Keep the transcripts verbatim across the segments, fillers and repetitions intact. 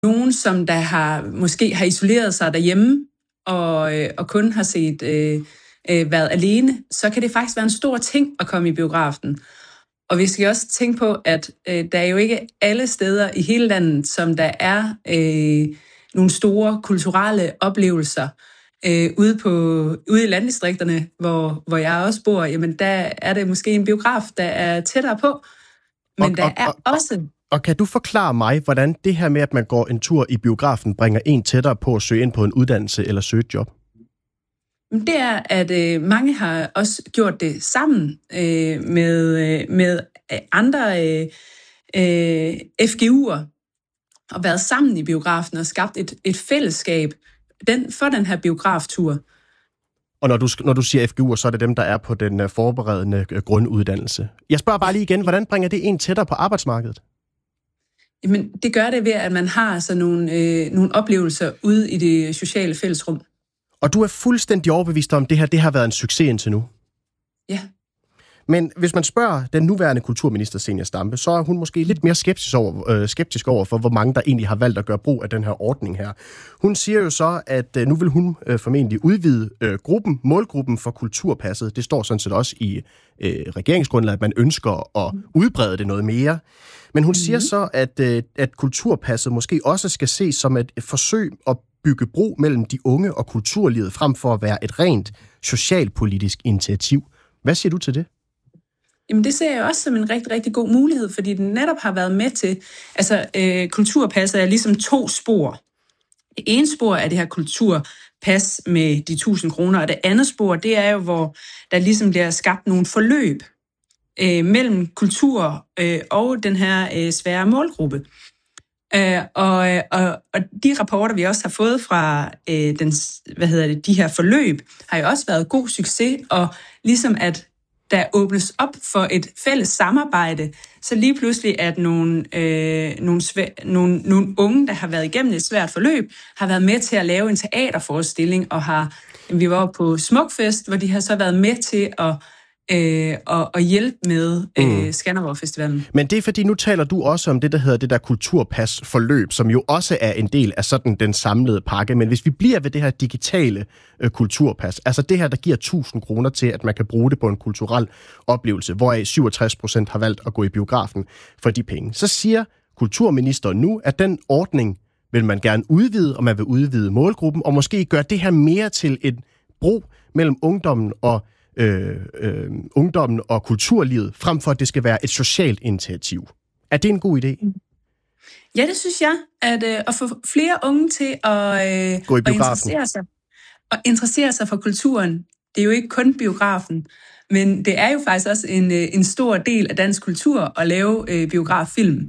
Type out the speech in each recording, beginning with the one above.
nogen, som der har måske har isoleret sig derhjemme og, øh, og kun har set øh, øh, været alene, så kan det faktisk være en stor ting at komme i biografen. Og vi skal også tænke på, at øh, der er jo ikke alle steder i hele landet, som der er øh, nogle store kulturelle oplevelser. Øh, ude, på, ude i landdistrikterne, hvor, hvor jeg også bor, jamen der er det måske en biograf, der er tættere på. Men og, der og, er og, også... Og kan du forklare mig, hvordan det her med, at man går en tur i biografen, bringer en tættere på at søge ind på en uddannelse eller søge et job? Det er, at øh, mange har også gjort det sammen øh, med, øh, med andre øh, øh, F G U'er og været sammen i biografen og skabt et, et fællesskab den, for den her biograftur. Og når du, når du siger F G U'er, så er det dem, der er på den forberedende grunduddannelse. Jeg spørger bare lige igen, hvordan bringer det en tættere på arbejdsmarkedet? Jamen, det gør det ved, at man har så nogle, øh, nogle oplevelser ude i det sociale fællesrum. Og du er fuldstændig overbevist om, at det her det har været en succes indtil nu? Ja. Men hvis man spørger den nuværende kulturminister, Zenia Stampe, så er hun måske lidt mere skeptisk over, øh, skeptisk over for, hvor mange der egentlig har valgt at gøre brug af den her ordning her. Hun siger jo så, at øh, nu vil hun øh, formentlig udvide øh, gruppen, målgruppen for kulturpasset. Det står sådan set også i øh, regeringsgrundlaget, at man ønsker at udbrede det noget mere. Men hun mm-hmm. siger så, at, øh, at kulturpasset måske også skal ses som et, et forsøg at bygge bro mellem de unge og kulturlivet, frem for at være et rent socialpolitisk initiativ. Hvad siger du til det? Jamen det ser jeg også som en rigtig, rigtig god mulighed, fordi den netop har været med til, altså øh, kulturpasset er ligesom to spor. Det ene spor er det her kulturpas med de tusind kroner, og det andet spor, det er jo, hvor der ligesom bliver skabt nogle forløb øh, mellem kultur øh, og den her øh, svære målgruppe. Øh, og, og, og de rapporter, vi også har fået fra øh, den, hvad hedder det, de her forløb, har jo også været god succes, og ligesom at der åbnes op for et fælles samarbejde, så lige pludselig at nogle, øh, nogle, svær, nogle, nogle unge, der har været igennem et svært forløb, har været med til at lave en teaterforestilling, og har, vi var på Smukfest, hvor de har så været med til at Øh, og, og hjælpe med øh, mm. Skanderborg Festivalen. Men det er fordi, nu taler du også om det, der hedder det der kulturpas-forløb, som jo også er en del af sådan den samlede pakke. Men hvis vi bliver ved det her digitale øh, kulturpas, altså det her, der giver tusind kroner til, at man kan bruge det på en kulturel oplevelse, hvoraf syvogtres procent har valgt at gå i biografen for de penge, så siger kulturministeren nu, at den ordning vil man gerne udvide, og man vil udvide målgruppen, og måske gøre det her mere til et bro mellem ungdommen og Øh, øh, ungdommen og kulturlivet, frem for at det skal være et socialt initiativ. Er det en god idé? Ja, det synes jeg, at, øh, at få flere unge til at, øh, Gå i at interessere sig, og interessere sig for kulturen. Det er jo ikke kun biografen, men det er jo faktisk også en, øh, en stor del af dansk kultur at lave øh, biograffilm.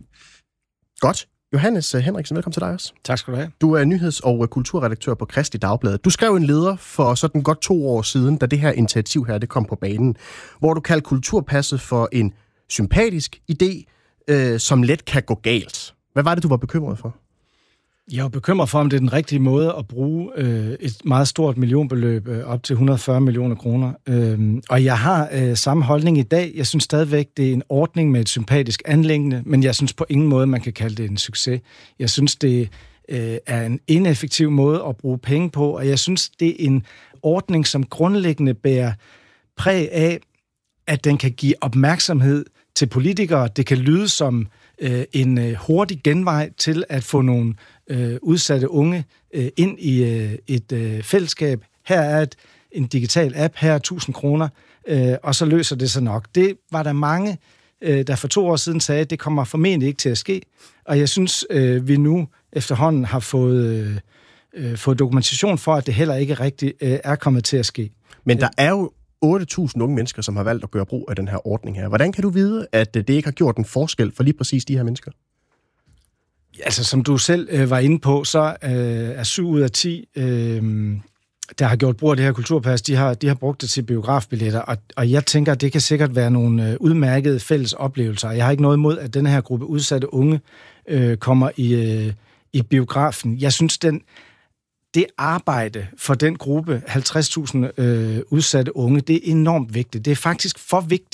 Godt. Johannes Henriksen, velkommen til dig også. Tak skal du have. Du er nyheds- og kulturredaktør på Kristeligt Dagblad. Du skrev en leder for sådan godt to år siden, da det her initiativ her det kom på banen, hvor du kaldte kulturpasset for en sympatisk idé, øh, som let kan gå galt. Hvad var det, du var bekymret for? Jeg var bekymret for, om det er den rigtige måde at bruge øh, et meget stort millionbeløb, øh, op til et hundrede og fyrre millioner kroner. Øh, og jeg har øh, samme holdning i dag. Jeg synes stadigvæk, det er en ordning med et sympatisk anliggende, men jeg synes på ingen måde, man kan kalde det en succes. Jeg synes, det øh, er en ineffektiv måde at bruge penge på, og jeg synes, det er en ordning, som grundlæggende bærer præg af, at den kan give opmærksomhed til politikere. Det kan lyde som øh, en øh, hurtig genvej til at få nogle øh, udsatte unge øh, ind i øh, et øh, fællesskab. Her er et, en digital app, her er tusind kroner, øh, og så løser det sig nok. Det var der mange, øh, der for to år siden sagde, at det kommer formentlig ikke til at ske. Og jeg synes, øh, vi nu efterhånden har fået, øh, fået dokumentation for, at det heller ikke rigtig øh, er kommet til at ske. Men der er jo otte tusind unge mennesker, som har valgt at gøre brug af den her ordning her. Hvordan kan du vide, at det ikke har gjort en forskel for lige præcis de her mennesker? Altså, som du selv øh, var inde på, så øh, er syv ud af ti, øh, der har gjort brug af det her kulturpas, de har, de har brugt det til biografbilletter, og, og jeg tænker, at det kan sikkert være nogle øh, udmærkede fælles oplevelser. Jeg har ikke noget imod, at den her gruppe udsatte unge øh, kommer i, øh, i biografen. Jeg synes, den det arbejde for den gruppe, halvtreds tusind øh, udsatte unge, det er enormt vigtigt. Det er faktisk for vigtigt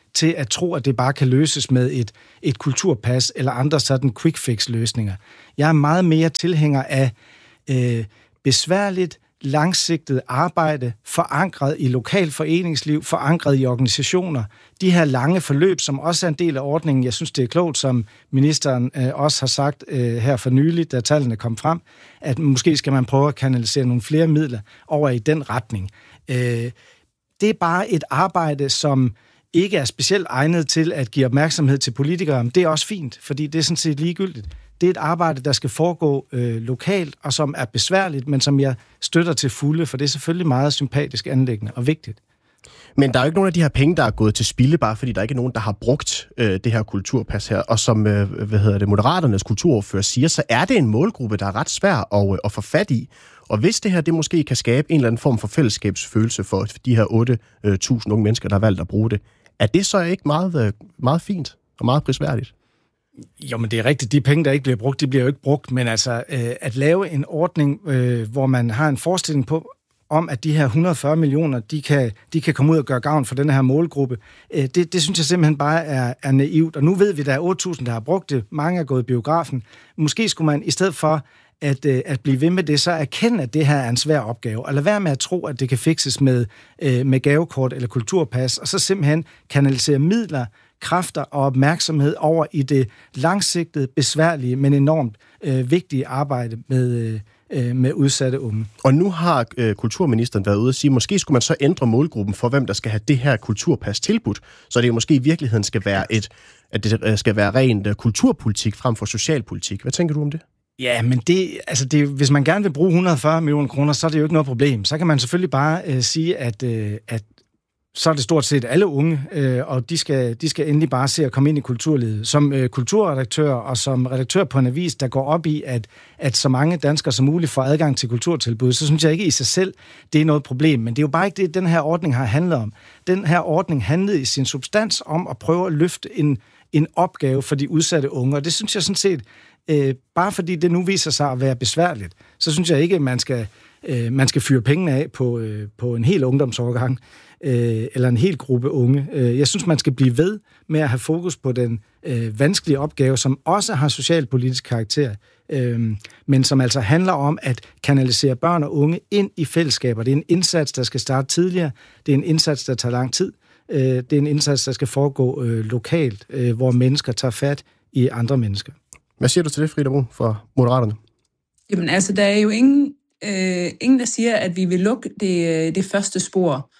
til at tro, at det bare kan løses med et, et kulturpas eller andre sådan quick fix løsninger. Jeg er meget mere tilhænger af øh, besværligt, langsigtet arbejde, forankret i lokal foreningsliv, forankret i organisationer. De her lange forløb, som også er en del af ordningen, jeg synes, det er klogt, som ministeren øh, også har sagt øh, her for nylig, da tallene kom frem, at måske skal man prøve at kanalisere nogle flere midler over i den retning. Øh, det er bare et arbejde, som ikke er specielt egnet til at give opmærksomhed til politikere. Det er også fint, fordi det er sådan set ligegyldigt. Det er et arbejde, der skal foregå øh, lokalt, og som er besværligt, men som jeg støtter til fulde, for det er selvfølgelig meget sympatisk anliggende og vigtigt. Men der er jo ikke nogen af de her penge, der er gået til spilde, bare fordi der ikke er nogen, der har brugt øh, det her kulturpas her. Og som øh, hvad hedder det, Moderaternes kulturordfører siger, så er det en målgruppe, der er ret svær at, øh, at få fat i. Og hvis det her det måske kan skabe en eller anden form for fællesskabsfølelse for de her otte tusind unge mennesker, der har valgt at bruge det, er det så ikke meget, meget fint og meget prisværdigt? Jo, men det er rigtigt. De penge, der ikke bliver brugt, de bliver jo ikke brugt. Men altså, øh, at lave en ordning, øh, hvor man har en forestilling på, om at de her et hundrede og fyrre millioner, de kan, de kan komme ud og gøre gavn for den her målgruppe, øh, det, det synes jeg simpelthen bare er, er naivt. Og nu ved vi, at der er otte tusind, der har brugt det. Mange er gået i biografen. Måske skulle man i stedet for at, øh, at blive ved med det, så erkende, at det her er en svær opgave. Og lad være med at tro, at det kan fikses med, øh, med gavekort eller kulturpas, og så simpelthen kanalisere midler, kræfter og opmærksomhed over i det langsigtede, besværlige, men enormt øh, vigtige arbejde med, øh, med udsatte unge. Og nu har øh, kulturministeren været ude og sige, at måske skulle man så ændre målgruppen for, hvem der skal have det her kulturpas tilbudt, så det måske i virkeligheden skal være et, at det skal være rent øh, kulturpolitik frem for socialpolitik. Hvad tænker du om det? Ja, men det, altså det, hvis man gerne vil bruge et hundrede og fyrre millioner kroner, så er det jo ikke noget problem. Så kan man selvfølgelig bare øh, sige, at, øh, at så er det stort set alle unge, øh, og de skal, de skal endelig bare se at komme ind i kulturlivet. Som øh, kulturredaktør og som redaktør på en avis, der går op i, at, at så mange danskere som muligt får adgang til kulturtilbud, så synes jeg ikke i sig selv, det er noget problem. Men det er jo bare ikke det, den her ordning har handlet om. Den her ordning handlede i sin substans om at prøve at løfte en, en opgave for de udsatte unge, og det synes jeg sådan set, øh, bare fordi det nu viser sig at være besværligt, så synes jeg ikke, at man skal, øh, man skal fyre pengene af på, øh, på en hel ungdomsårgang, øh, eller en hel gruppe unge. Jeg synes, man skal blive ved med at have fokus på den øh, vanskelige opgave, som også har socialpolitisk karakter, øh, men som altså handler om at kanalisere børn og unge ind i fællesskaber. Det er en indsats, der skal starte tidligere. Det er en indsats, der tager lang tid. Øh, det er en indsats, der skal foregå øh, lokalt, øh, hvor mennesker tager fat i andre mennesker. Hvad siger du til det, Frida Bro, fra Moderaterne? Jamen altså, der er jo ingen, øh, ingen der siger, at vi vil lukke det, det første spor.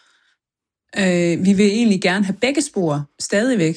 Øh, vi vil egentlig gerne have begge spor stadigvæk.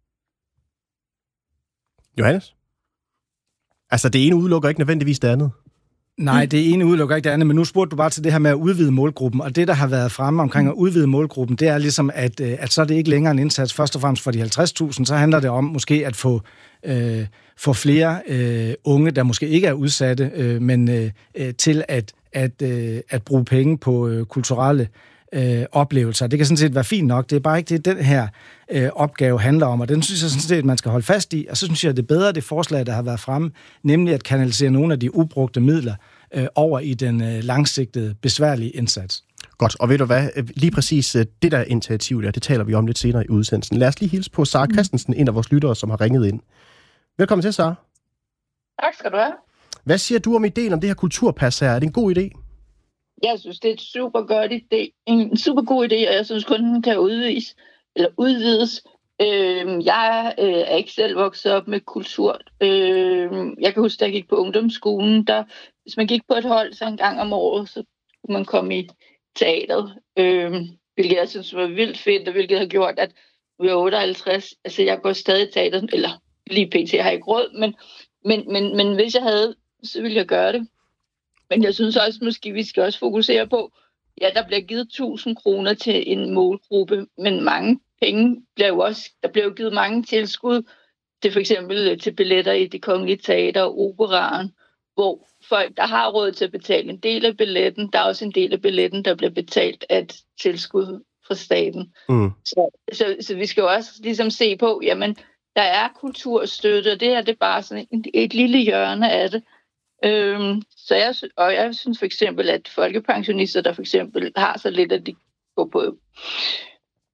Johannes? Altså, det ene udelukker ikke nødvendigvis det andet. Nej, det ene udelukker ikke det andet, men nu spurgte du bare til det her med at udvide målgruppen, og det, der har været fremme omkring at udvide målgruppen, det er ligesom, at, at så er det ikke længere en indsats først og fremmest for de halvtreds tusind, så handler det om måske at få, øh, få flere øh, unge, der måske ikke er udsatte, øh, men øh, til at, at, øh, at bruge penge på øh, kulturelle øh, oplevelser. Det kan sådan set være fint nok, det er bare ikke det, den her øh, opgave handler om, og den synes jeg sådan set, at man skal holde fast i, og så synes jeg, at det er bedre, det forslag, der har været fremme, nemlig at kanalisere nogle af de ubrugte midler øh, over i den øh, langsigtede, besværlige indsats. Godt, og ved du hvad, lige præcis det der initiativ der, det taler vi om lidt senere i udsendelsen. Lad os lige hilse på Sara Christensen, en af vores lyttere, som har ringet ind. Velkommen til, Sara. Tak skal du have. Hvad siger du om ideen om det her kulturpas her? Er det en god idé? Jeg synes, det er et super godt idé. En super god idé, og jeg synes kun, den kan udvides, eller udvides. Øh, jeg øh, er ikke selv vokset op med kultur. Øh, jeg kan huske, da jeg gik på ungdomsskolen, der, hvis man gik på et hold så en gang om året, så kunne man komme i teateret. Øh, hvilket jeg synes var vildt fedt, og hvilket har gjort, at vi er otteoghalvtreds. Altså, jeg går stadig i teateret, eller lige pt. Har jeg ikke råd, men, men, men, men hvis jeg havde, så ville jeg gøre det. Men jeg synes også, måske vi skal også fokusere på, ja, der bliver givet tusind kroner til en målgruppe, men mange penge bliver jo også, der bliver jo givet mange tilskud til for eksempel til billetter i Det Kongelige Teater og Operaen, hvor folk, der har råd til at betale en del af billetten, der er også en del af billetten, der bliver betalt af et tilskud fra staten. Mm. Så, så, så vi skal jo også ligesom se på, jamen, der er kulturstøtte, og det her det er bare sådan et, et lille hjørne af det. Øhm, så jeg, og jeg synes for eksempel, at folkepensionister, der for eksempel har så lidt, at de går på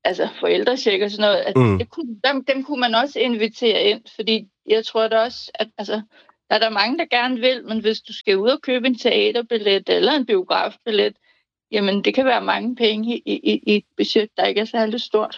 altså forældrecheck og sådan noget, at mm. det kunne, dem, dem kunne man også invitere ind, fordi jeg tror da også, at altså, der er der mange, der gerne vil, men hvis du skal ud og købe en teaterbillet eller en biografbillet, jamen det kan være mange penge i, i, i et budget, der ikke er særlig stort.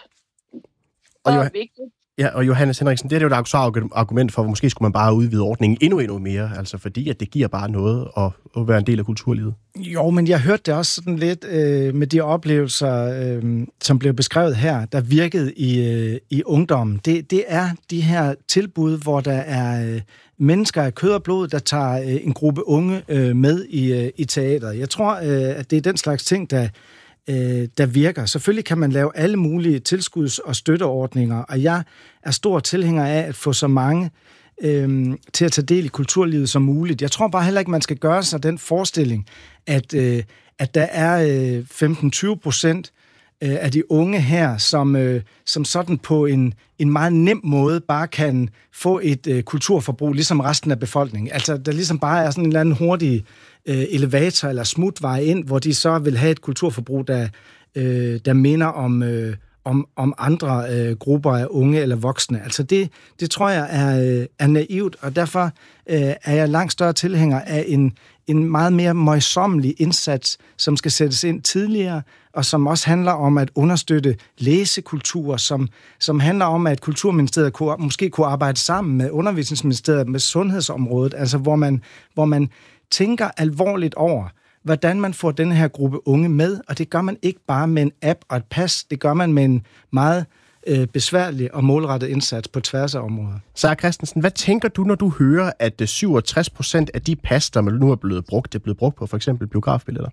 Og, og vigtigt. Ja, og Johannes Henriksen, det er jo et argument for, at måske skulle man bare udvide ordningen endnu, endnu mere, altså fordi, at det giver bare noget at, at være en del af kulturlivet. Jo, men jeg hørte det også sådan lidt øh, med de oplevelser, øh, som blev beskrevet her, der virkede i, øh, i ungdommen. Det, det er de her tilbud, hvor der er øh, mennesker af kød og blod, der tager øh, en gruppe unge øh, med i, øh, i teateret. Jeg tror, øh, at det er den slags ting, der der virker. Selvfølgelig kan man lave alle mulige tilskuds- og støtteordninger, og jeg er stor tilhænger af at få så mange øh, til at tage del i kulturlivet som muligt. Jeg tror bare heller ikke, man skal gøre sig den forestilling, at, øh, at der er øh, femten til tyve procent øh, af de unge her, som, øh, som sådan på en, en meget nem måde bare kan få et øh, kulturforbrug, ligesom resten af befolkningen. Altså, der ligesom bare er sådan en eller anden hurtig elevator eller smutvej ind, hvor de så vil have et kulturforbrug, der, øh, der minder om, øh, om, om andre øh, grupper af unge eller voksne. Altså det, det tror jeg er, øh, er naivt, og derfor øh, er jeg langt større tilhænger af en, en meget mere møjsommelig indsats, som skal sættes ind tidligere, og som også handler om at understøtte læsekultur, som, som handler om, at Kulturministeriet kunne, måske kunne arbejde sammen med Undervisningsministeriet, med sundhedsområdet, altså hvor man, hvor man tænker alvorligt over, hvordan man får den her gruppe unge med, og det gør man ikke bare med en app og et pas, det gør man med en meget øh, besværlig og målrettet indsats på tværs af områder. Sara Christensen, hvad tænker du, når du hører, at syvogtres procent af de pas, der nu er blevet brugt, det er blevet brugt på for eksempel biografbilletter?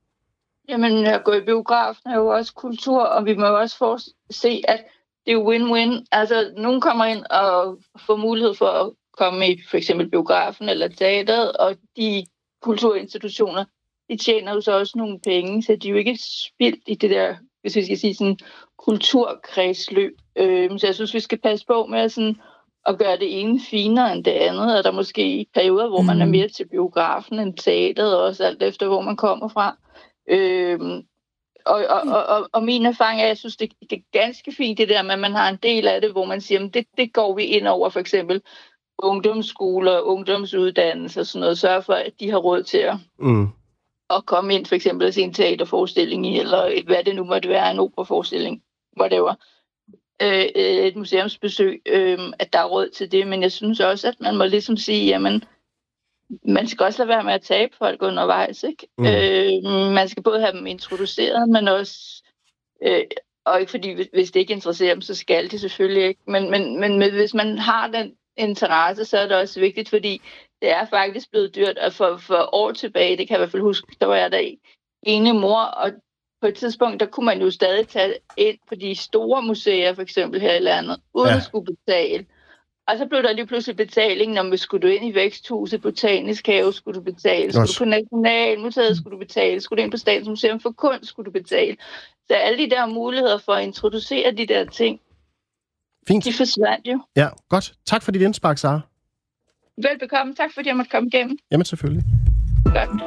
Jamen, at gå i biografen er jo også kultur, og vi må jo også få se, at det er win-win. Altså, nogen kommer ind og får mulighed for at komme i for eksempel biografen eller teateret, og de kulturinstitutioner, de tjener jo så også nogle penge, så de er jo ikke spildt i det der, hvis vi skal sige sådan, kulturkredsløb. Øh, så jeg synes, vi skal passe på med at, sådan, at gøre det ene finere end det andet, og der måske i perioder, hvor man er mere til biografen end teateret, også alt efter, hvor man kommer fra. Øh, og, og, og, og min erfaring er, at jeg synes, det, det er ganske fint det der med, at man har en del af det, hvor man siger, at det, det går vi ind over, for eksempel ungdomsskoler, ungdomsuddannelser og sådan noget, sørge for, at de har råd til at, mm. at komme ind for eksempel og se en teaterforestilling i, eller hvad det nu måtte være, en operaforestilling, whatever, øh, et museumsbesøg, øh, at der er råd til det. Men jeg synes også, at man må ligesom sige, jamen, man skal også lade være med at tabe folk undervejs, ikke? Mm. Øh, man skal både have dem introduceret, men også, øh, og ikke fordi, hvis det ikke interesserer dem, så skal de selvfølgelig ikke. Men, men, men hvis man har den interesse, så er det også vigtigt, fordi det er faktisk blevet dyrt, og for, for år tilbage, det kan jeg i hvert fald huske, der var jeg der ene mor, og på et tidspunkt, der kunne man jo stadig tage ind på de store museer, for eksempel her i landet, uden ja. at skulle betale. Og så blev der lige pludselig betaling, når man skulle du ind i Væksthuset, Botanisk Have, skulle du betale. Skulle du på Nationalmuseet, skulle du betale. Skulle du ind på Statens Museum for Kunst, skulle du betale. Så alle de der muligheder for at introducere de der ting, fint. De forsvandt jo. Ja, godt. Tak for dit indspark, Sara. Velbekomme. Tak fordi jeg måtte komme igennem. Jamen, selvfølgelig. Godt.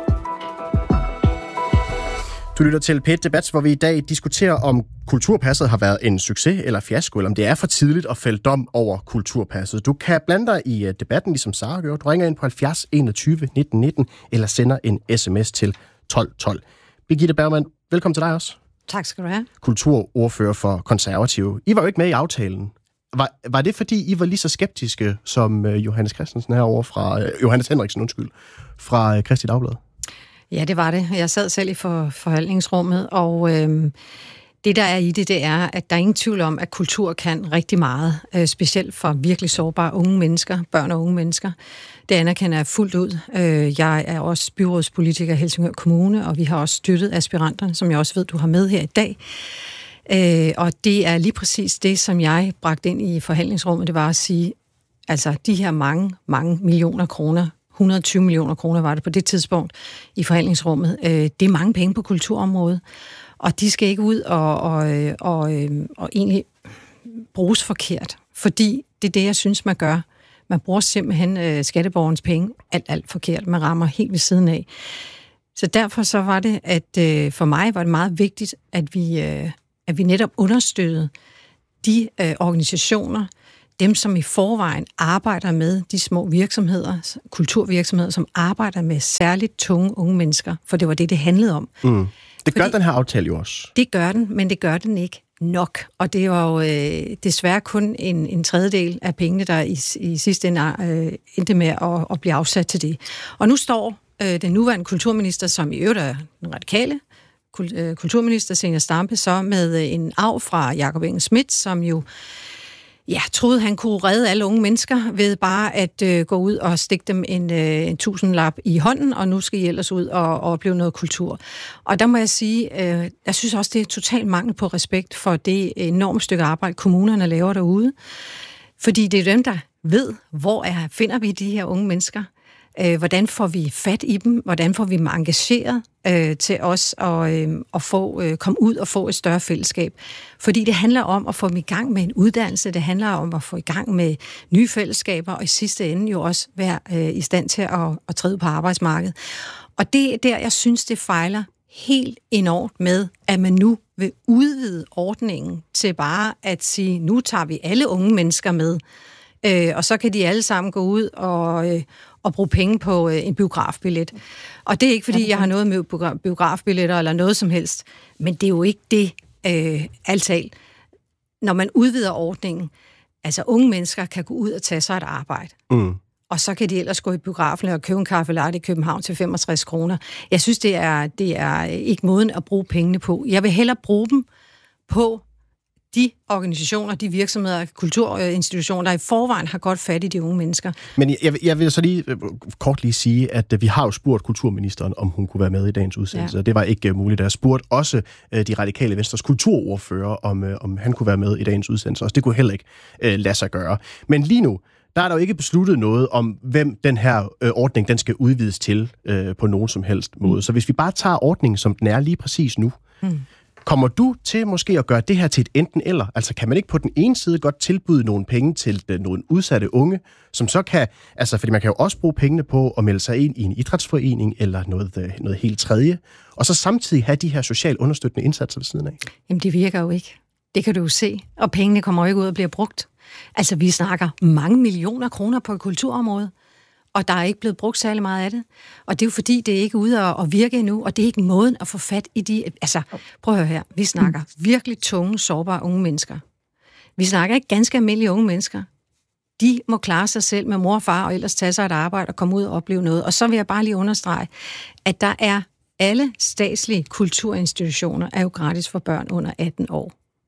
Du lytter til P et Debat, hvor vi i dag diskuterer, om kulturpasset har været en succes eller fiasko, eller om det er for tidligt at fælde dom over kulturpasset. Du kan blande dig i debatten, ligesom Sara gjorde. Du ringer ind på halvfjerds enogtyve nitten nitten, eller sender en sms til tolv tolv. Birgitte Bergman, velkommen til dig også. Tak skal du have. Kulturordfører for Konservative. I var jo ikke med i aftalen. Var, var det, fordi I var lige så skeptiske som uh, Johannes Christensen herovre fra... Uh, Johannes Henriksen, undskyld, fra uh, Kristeligt Dagblad? Ja, det var det. Jeg sad selv i for, forhandlingsrummet, og øhm, det, der er i det, det er, at der er ingen tvivl om, at kultur kan rigtig meget, øh, specielt for virkelig sårbare unge mennesker, børn og unge mennesker. Det anerkender jeg fuldt ud. Øh, jeg er også byrådspolitiker i Helsingør Kommune, og vi har også støttet aspiranterne, som jeg også ved, du har med her i dag. Øh, og det er lige præcis det, som jeg bragte ind i forhandlingsrummet, det var at sige, altså de her mange, mange millioner kroner, et hundrede og tyve millioner kroner var det på det tidspunkt i forhandlingsrummet, øh, det er mange penge på kulturområdet, og de skal ikke ud og, og, og, og egentlig bruges forkert, fordi det er det, jeg synes, man gør. Man bruger simpelthen øh, skatteborgernes penge alt, alt forkert. Man rammer helt ved siden af. Så derfor så var det, at øh, for mig var det meget vigtigt, at vi... Øh, at vi netop understøttede de øh, organisationer, dem som i forvejen arbejder med de små virksomheder, kulturvirksomheder, som arbejder med særligt tunge unge mennesker, for det var det, det handlede om. Mm. Det gør Fordi, den her aftale jo også. Det gør den, men det gør den ikke nok. Og det var jo øh, desværre kun en, en tredjedel af pengene, der i, i sidste ende øh, endte med at, at blive afsat til det. Og nu står øh, den nuværende kulturminister, som i øvrigt er den radikale kulturminister, Zenia Stampe, så med en arv fra Jakob Engel-Schmidt, som jo ja, troede, han kunne redde alle unge mennesker ved bare at øh, gå ud og stikke dem en, øh, en tusindlap i hånden, og nu skal I ellers ud og, og opleve noget kultur. Og der må jeg sige, øh, jeg synes også, det er totalt mangel på respekt for det enorme stykke arbejde, kommunerne laver derude. Fordi det er dem, der ved, hvor er, finder vi de her unge mennesker. Øh, hvordan får vi fat i dem? Hvordan får vi dem engageret øh, til os at, øh, at få, øh, komme ud og få et større fællesskab? Fordi det handler om at få dem i gang med en uddannelse, det handler om at få i gang med nye fællesskaber, og i sidste ende jo også være øh, i stand til at, at træde på arbejdsmarkedet. Og det er der, jeg synes, det fejler helt enormt med, at man nu vil udvide ordningen til bare at sige, nu tager vi alle unge mennesker med, øh, og så kan de alle sammen gå ud og... Øh, og bruge penge på øh, en biografbillet. Og det er ikke, fordi jeg har noget med biografbilletter eller noget som helst, men det er jo ikke det, øh, altalt. Når man udvider ordningen, altså unge mennesker kan gå ud og tage sig et arbejde, mm. og så kan de ellers gå i biografen og købe en kaffe latte i København til femogtres kroner. Jeg synes, det er, det er ikke måden at bruge pengene på. Jeg vil hellere bruge dem på de organisationer, de virksomheder, kulturinstitutioner, der i forvejen har godt fat i de unge mennesker. Men jeg, jeg vil så lige kort lige sige, at vi har jo spurgt kulturministeren, om hun kunne være med i dagens udsendelse. Ja. Det var ikke muligt. Jeg spurgte også de radikale Venstres kulturordfører, om, om han kunne være med i dagens udsendelse. Og det kunne heller ikke uh, lade sig gøre. Men lige nu, der er der jo ikke besluttet noget om, hvem den her øh, ordning den skal udvides til øh, på nogen som helst måde. Mm. Så hvis vi bare tager ordningen, som den er lige præcis nu, mm. kommer du til måske at gøre det her til et enten eller? Altså kan man ikke på den ene side godt tilbyde nogle penge til nogle udsatte unge, som så kan, altså fordi man kan jo også bruge pengene på at melde sig ind i en idrætsforening eller noget, noget helt tredje, og så samtidig have de her socialt understøttende indsatser ved siden af? Jamen det virker jo ikke. Det kan du jo se. Og pengene kommer jo ikke ud og bliver brugt. Altså vi snakker mange millioner kroner på kulturområdet, og der er ikke blevet brugt særlig meget af det. Og det er jo fordi, det er ikke ude at virke endnu, og det er ikke måden at få fat i de... Altså, prøv at høre her. Vi snakker virkelig tunge, sårbare unge mennesker. Vi snakker ikke ganske almindelige unge mennesker. De må klare sig selv med mor og far, og ellers tage sig et arbejde og komme ud og opleve noget. Og så vil jeg bare lige understrege, at der er alle statslige kulturinstitutioner er jo gratis for børn under atten år.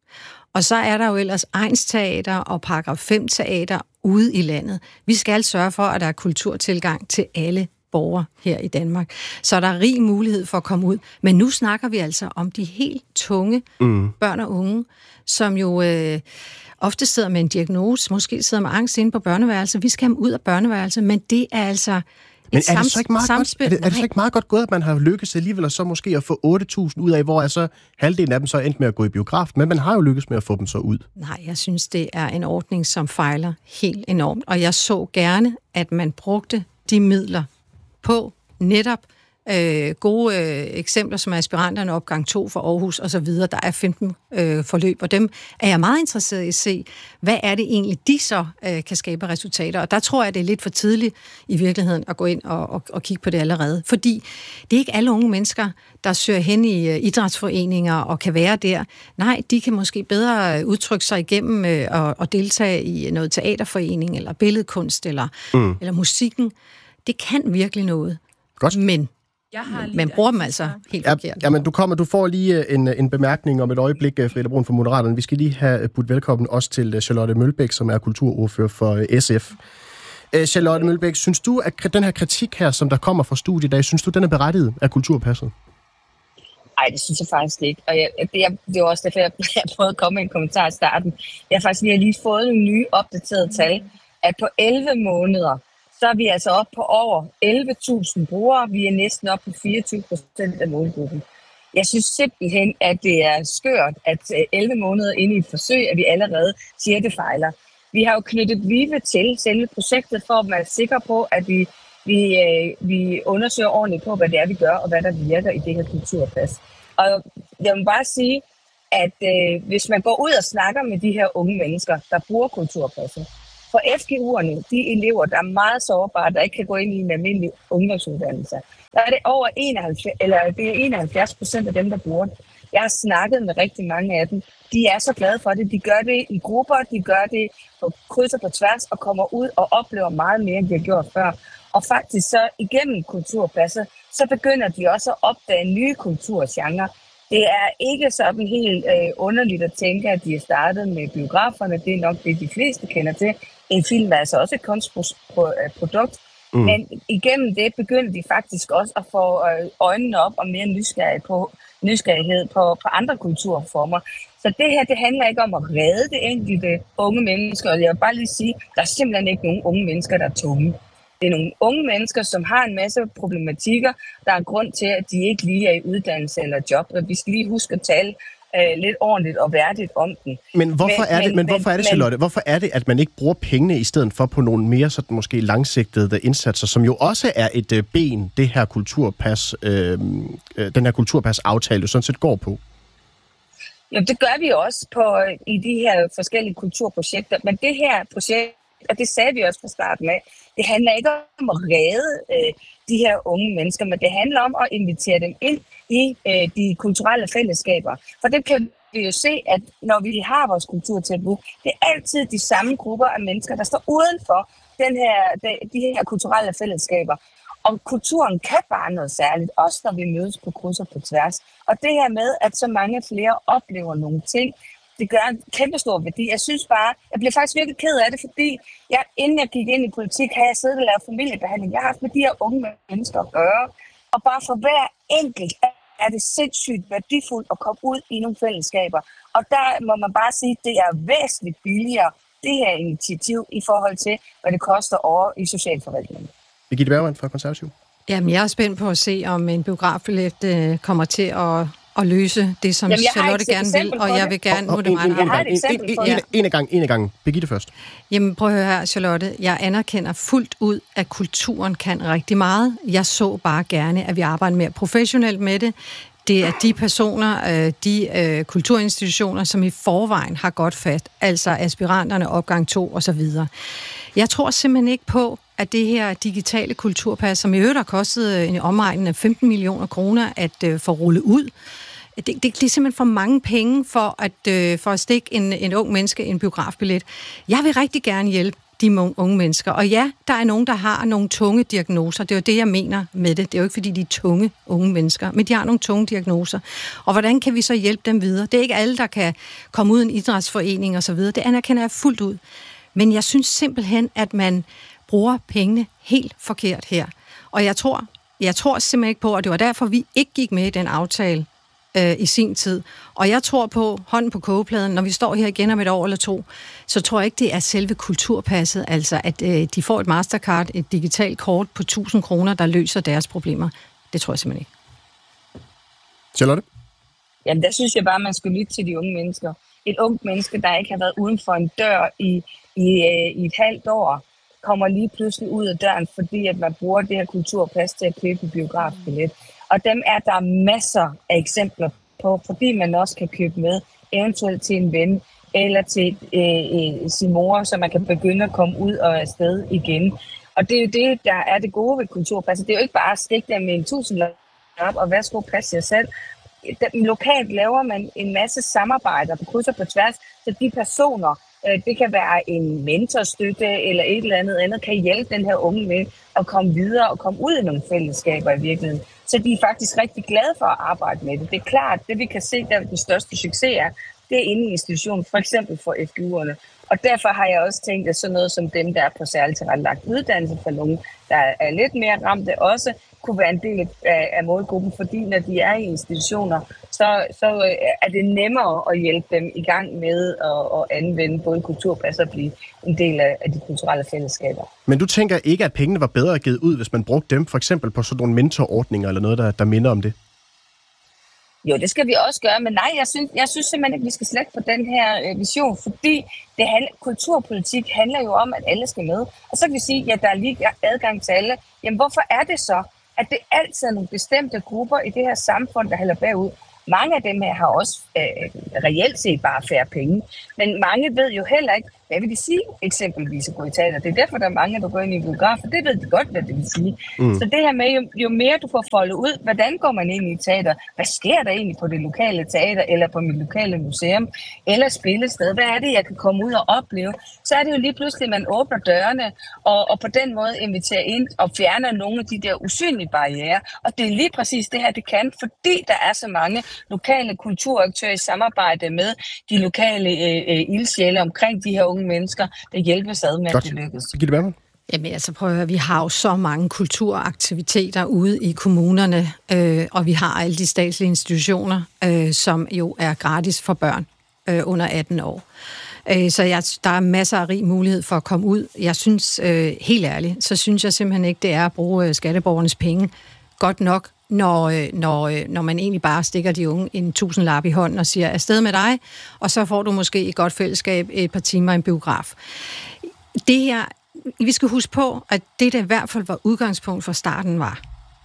Og så er der jo ellers egnsteater og paragraf fem teater ude i landet. Vi skal sørge for, at der er kulturtilgang til alle borgere her i Danmark. Så der er rig mulighed for at komme ud. Men nu snakker vi altså om de helt tunge mm. børn og unge, som jo øh, ofte sidder med en diagnose, måske sidder med angst inde på børneværelset. Vi skal have dem ud af børneværelset, men det er altså... Men er det, så ikke meget godt, er, det, er det så ikke meget godt gået, at man har lykkes alligevel, og så måske at få otte tusind ud af, hvor er så halvdelen af dem så endt med at gå i biograf, men man har jo lykkes med at få dem så ud. Nej, jeg synes, det er en ordning, som fejler helt enormt, og jeg så gerne, at man brugte de midler på netop øh, gode øh, eksempler, som er aspiranterne opgang to for Aarhus og så videre. Der er femten øh, forløb, og dem er jeg meget interesseret i at se, hvad er det egentlig, de så øh, kan skabe resultater. Og der tror jeg, det er lidt for tidligt i virkeligheden at gå ind og, og, og kigge på det allerede. Fordi det er ikke alle unge mennesker, der søger hen i øh, idrætsforeninger og kan være der. Nej, de kan måske bedre udtrykke sig igennem øh, og, og deltage i noget teaterforening, eller billedkunst, eller, mm. eller musikken. Det kan virkelig noget. Godt. Men man bruger dem altså helt forkert. Ja, men du kommer, du får lige en, en bemærkning om et øjeblik, Frida Brun fra Moderaterne. Vi skal lige have budt velkommen også til Charlotte Mølbæk, som er kulturordfører for S F. Charlotte Mølbæk, synes du, at den her kritik her, som der kommer fra studiet i dag, synes du, den er berettiget af kulturpasset? Nej, det synes jeg faktisk ikke. Og jeg, det, er, det er også derfor, jeg, jeg prøvede at komme med en kommentar i starten. Jeg har faktisk lige, lige fået nogle nye opdaterede tal, at på elleve måneder, så er vi altså oppe på over elleve tusind brugere. Vi er næsten oppe på fireogtyve procent af målgruppen. Jeg synes simpelthen, at det er skørt, at elleve måneder inde i et forsøg, at vi allerede siger, at det fejler. Vi har jo knyttet Vive til selve projektet, for at være sikre på, at vi, vi, vi undersøger ordentligt på, hvad det er, vi gør, og hvad der virker i det her kulturpas. Og jeg må bare sige, at øh, hvis man går ud og snakker med de her unge mennesker, der bruger kulturpasset, for F G U'erne, de elever, der er meget sårbare, der ikke kan gå ind i en almindelig ungdomsuddannelse, der er det over enoghalvfjerds, eller det er enoghalvfjerds procent af dem, der bruger det. Jeg har snakket med rigtig mange af dem. De er så glade for det. De gør det i grupper, de gør det på kryds og på tværs, og kommer ud og oplever meget mere, end de har gjort før. Og faktisk så igennem kulturpasset, så begynder de også at opdage nye kulturgenrer. Det er ikke sådan helt øh, underligt at tænke, at de er startet med biograferne. Det er nok det, de fleste kender til. En film er altså også et kunstprodukt. Mm. Men igennem det begynder de faktisk også at få øjnene op og mere nysgerrighed på, nysgerrighed på, på andre kulturformer. Så det her, det handler ikke om at redde det enkelte unge mennesker. Og jeg vil bare lige sige, der er simpelthen ikke nogen unge mennesker, der er tunge. Det er nogle unge mennesker, som har en masse problematikker. Der er grund til, at de ikke lige er i uddannelse eller job. Og vi skal lige huske at tale øh, lidt ordentligt og værdigt om den. Men hvorfor men, er det, men, men hvorfor er det, Charlotte? Hvorfor er det, at man ikke bruger pengene i stedet for på nogle mere sådan måske langsigtede indsatser, som jo også er et øh, ben, det her kulturpas, øh, den her kulturpas-aftale sådan set går på? Jo, det gør vi også på, i de her forskellige kulturprojekter. Men det her projekt, og det sagde vi også fra starten af, det handler ikke om at redde øh, de her unge mennesker, men det handler om at invitere dem ind i øh, de kulturelle fællesskaber. For det kan vi jo se, at når vi har vores kulturtilbud, det er altid de samme grupper af mennesker, der står uden for den her, de, de her kulturelle fællesskaber. Og kulturen kan bare noget særligt, også når vi mødes på kryds og på tværs. Og det her med, at så mange flere oplever nogle ting, det gør en kæmpe stor værdi. Jeg synes bare, jeg bliver faktisk virkelig ked af det, fordi jeg, inden jeg gik ind i politik, har jeg siddet og lavet familiebehandling. Jeg har haft med de her unge mennesker at gøre. Og bare for hver enkelt er det sindssygt værdifuldt at komme ud i nogle fællesskaber. Og der må man bare sige, at det er væsentligt billigere, det her initiativ, i forhold til, hvad det koster over i socialforvaltningen. Birgitte Bergman fra Konservativ. Jamen, jeg er spændt på at se, om en biografbillet øh, kommer til at, at løse det, som Jamen, Charlotte gerne vil, og jeg vil gerne... Og, og, en, en, en, en, en, en af gang, en af gang. Birgitte først. Jamen, prøv at høre her, Charlotte. Jeg anerkender fuldt ud, at kulturen kan rigtig meget. Jeg så bare gerne, at vi arbejder mere professionelt med det. Det er de personer, de kulturinstitutioner, som i forvejen har godt fat, altså aspiranterne, opgang to og så videre. Jeg tror simpelthen ikke på, at det her digitale kulturpas, som i øvrigt har kostet en omegn af femten millioner kroner at få rullet ud, det, det, det er simpelthen for mange penge for at, for at stikke en, en ung menneske en biografbillet. Jeg vil rigtig gerne hjælpe de unge mennesker. Og ja, der er nogen, der har nogle tunge diagnoser. Det er jo det, jeg mener med det. Det er jo ikke, fordi de er tunge unge mennesker, men de har nogle tunge diagnoser. Og hvordan kan vi så hjælpe dem videre? Det er ikke alle, der kan komme ud i en idrætsforening og så videre. Det anerkender jeg fuldt ud. Men jeg synes simpelthen, at man bruger pengene helt forkert her. Og jeg tror, jeg tror simpelthen ikke på, at det var derfor, vi ikke gik med i den aftale øh, i sin tid. Og jeg tror på, hånden på kogepladen, når vi står her igen om et år eller to, så tror jeg ikke, det er selve kulturpasset, altså at øh, de får et Mastercard, et digitalt kort på tusind kroner, der løser deres problemer. Det tror jeg simpelthen ikke. Charlotte? Jamen, der synes jeg bare, man skal lytte til de unge mennesker. Et ungt menneske, der ikke har været uden for en dør i, i, øh, i et halvt år, kommer lige pludselig ud af døren, fordi at man bruger det her kulturpas til at købe en biografbillet. Og dem er der masser af eksempler på, fordi man også kan købe med, eventuelt til en ven, eller til øh, øh, sin mor, så man kan begynde at komme ud og afsted igen. Og det er jo det, der er det gode ved kulturpasset. Det er jo ikke bare at stikke der med en tusindlap op, og værsgo, pas jer selv. Lokalt laver man en masse samarbejder på kryds og på tværs, så de personer, det kan være en mentorstøtte eller et eller andet andet, kan hjælpe den her unge med at komme videre og komme ud i nogle fællesskaber i virkeligheden. Så de er faktisk rigtig glade for at arbejde med det. Det er klart, det vi kan se, der den største succes er, det er inde i institutionen, for eksempel for F G U'erne. Og derfor har jeg også tænkt, at sådan noget som dem, der er på særligt tilrettelagt uddannelse for nogle, der er lidt mere ramte, også kunne være en del af, af målgruppen, fordi når de er i institutioner, så, så er det nemmere at hjælpe dem i gang med at, at anvende både kulturpas og blive en del af, af de kulturelle fællesskaber. Men du tænker ikke, at pengene var bedre givet ud, hvis man brugte dem for eksempel på sådan nogle mentorordninger eller noget, der, der minder om det? Jo, det skal vi også gøre, men nej, jeg synes, jeg synes simpelthen ikke, at vi skal slække på den her øh, vision, fordi det handler, kulturpolitik handler jo om, at alle skal med. Og så kan vi sige, at ja, der er lige adgang til alle. Jamen, hvorfor er det så, at det altid er nogle bestemte grupper i det her samfund, der hælder bagud? Mange af dem her har også øh, reelt set bare færre penge, men mange ved jo heller ikke, hvad vil det sige eksempelvis at gå i teater. Det er derfor, der er mange, der går ind i biografer. Det ved de godt, hvad det vil sige. Mm. Så det her med, jo, jo mere du får foldet ud, hvordan går man ind i et teater? Hvad sker der egentlig på det lokale teater, eller på mit lokale museum, eller spillested? Hvad er det, jeg kan komme ud og opleve? Så er det jo lige pludselig, at man åbner dørene, og, og på den måde inviterer ind og fjerner nogle af de der usynlige barrierer. Og det er lige præcis det her, det kan, fordi der er så mange lokale kulturaktører i samarbejde med de lokale øh, øh, ildsjæle omkring de her unge mennesker, der hjælpes ad med, Godt. at det lykkes. Gitte Bergmann? Jamen altså prøv at høre, vi har jo så mange kulturaktiviteter ude i kommunerne, øh, og vi har alle de statslige institutioner, øh, som jo er gratis for børn øh, under atten år. Øh, så jeg, der er masser af rig mulighed for at komme ud. Jeg synes, øh, helt ærligt, så synes jeg simpelthen ikke, det er at bruge øh, skatteborgernes penge godt nok, når, øh, når, øh, når man egentlig bare stikker de unge en tusindlap i hånden og siger, afsted med dig, og så får du måske et godt fællesskab et par timer i en biograf. Det her, vi skal huske på, at det, der i hvert fald var udgangspunkt for starten var,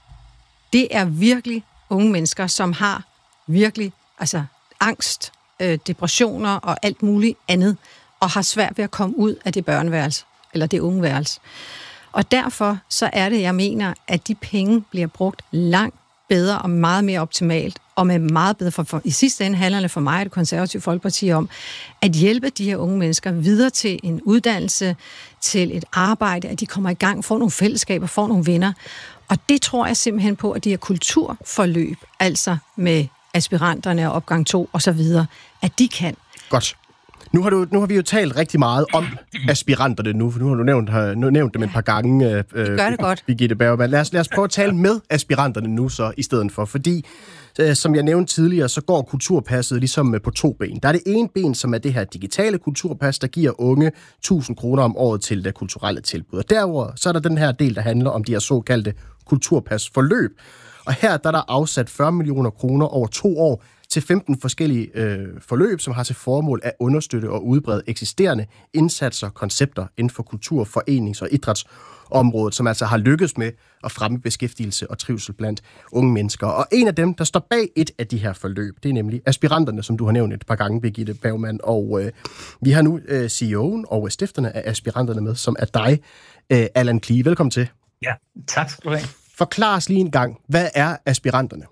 det er virkelig unge mennesker, som har virkelig altså angst, øh, depressioner og alt muligt andet, og har svært ved at komme ud af det børneværelse, eller det ungeværelse. Og derfor så er det, jeg mener, at de penge bliver brugt langt bedre og meget mere optimalt, og med meget bedre, for, for i sidste ende handler det for mig og det konservative Folkeparti om, at hjælpe de her unge mennesker videre til en uddannelse, til et arbejde, at de kommer i gang, får nogle fællesskaber, får nogle venner. Og det tror jeg simpelthen på, at de her kulturforløb, altså med aspiranterne og opgang to og så videre, at de kan. Godt. Nu har, du, nu har vi jo talt rigtig meget om aspiranterne nu, for nu har du nævnt, har, nu nævnt dem et par gange. Øh, det gør det godt. Birgitte Bergmann. Lad os, lad os prøve at tale med aspiranterne nu så i stedet for, fordi øh, som jeg nævnte tidligere, så går kulturpasset ligesom på to ben. Der er det ene ben, som er det her digitale kulturpas, der giver unge tusind kroner om året til det kulturelle tilbud. Og derover så er der den her del, der handler om de her såkaldte kulturpasforløb. Og her der er der afsat fyrre millioner kroner over to år til femten forskellige øh, forløb, som har til formål at understøtte og udbrede eksisterende indsatser og koncepter inden for kultur-, forenings- og idrætsområdet, som altså har lykkes med at fremme beskæftigelse og trivsel blandt unge mennesker. Og en af dem, der står bag et af de her forløb, det er nemlig aspiranterne, som du har nævnt et par gange, Birgitte Bergmann. Og øh, vi har nu øh, C E O'en og stifterne af aspiranterne med, som er dig, øh, Allan Klee. Velkommen til. Ja, tak skal du have. Forklar os lige en gang, hvad er aspiranterne?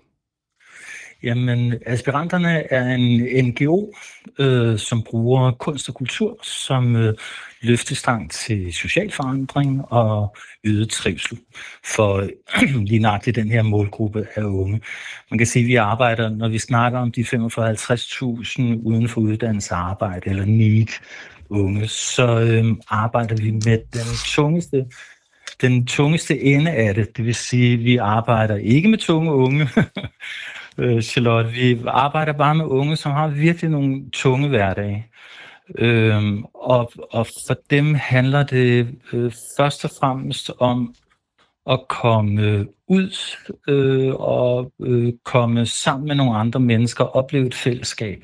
Jamen, aspiranterne er en N G O, øh, som bruger kunst og kultur som øh, løftestang til social forandring og øget trivsel for lige nøjagtigt den her målgruppe af unge. Man kan sige, at vi arbejder, når vi snakker om de femogfyrre til halvtreds tusind uden for uddannelse og arbejde, eller N E E T unge, så øh, arbejder vi med den tungeste Den tungeste ende af det, det vil sige, at vi arbejder ikke med tunge unge, Charlotte. Vi arbejder bare med unge, som har virkelig nogle tunge hverdage. Øhm, og, og for dem handler det øh, først og fremmest om at komme ud øh, og øh, komme sammen med nogle andre mennesker og opleve et fællesskab.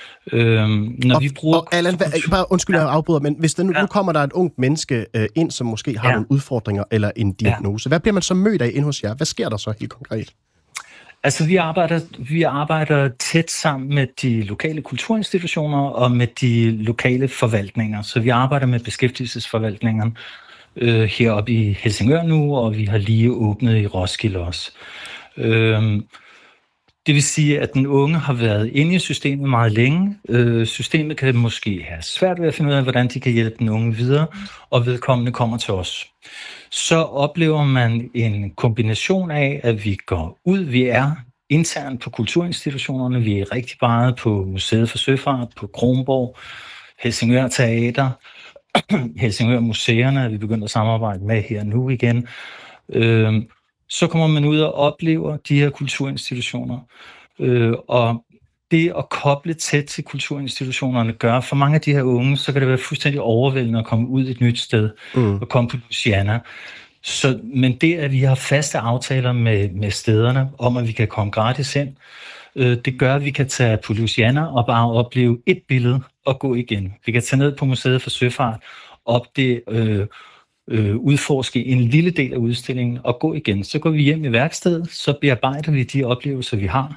Øhm, når og, vi bruger og Allan, bare undskyld, jeg afbryder, men hvis der nu, ja. nu kommer der et ungt menneske øh, ind, som måske har ja. nogle udfordringer eller en diagnose, ja. hvad bliver man så mødt af inde hos jer? Hvad sker der så helt konkret? Altså, vi arbejder, vi arbejder tæt sammen med de lokale kulturinstitutioner og med de lokale forvaltninger. Så vi arbejder med beskæftigelsesforvaltningerne øh, heroppe i Helsingør nu, og vi har lige åbnet i Roskilde også. Øh, Det vil sige, at den unge har været inde i systemet meget længe. Øh, systemet kan måske have svært ved at finde ud af, hvordan de kan hjælpe den unge videre, og vedkommende kommer til os. Så oplever man en kombination af, at vi går ud, vi er internt på kulturinstitutionerne, vi er rigtig meget på Museet for Søfart, på Kronborg, Helsingør Teater, Helsingør Museerne, er vi begyndt at samarbejde med her nu igen. Øh, Så kommer man ud og oplever de her kulturinstitutioner. Øh, og det at koble tæt til kulturinstitutionerne gør, for mange af de her unge, så kan det være fuldstændig overvældende at komme ud et nyt sted mm. og komme på Louisiana. Så, men det, at vi har faste aftaler med, med stederne om, at vi kan komme gratis ind, øh, det gør, at vi kan tage på Louisiana og bare opleve et billede og gå igen. Vi kan tage ned på Museet for Søfart, op det... Øh, Øh, udforske en lille del af udstillingen og gå igen. Så går vi hjem i værkstedet, så bearbejder vi de oplevelser, vi har.